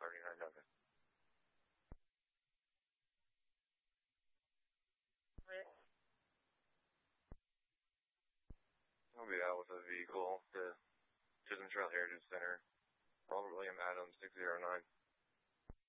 39 notice. I'll be out with a vehicle to Chisholm Trail Heritage Center. Robert William Adams, 609.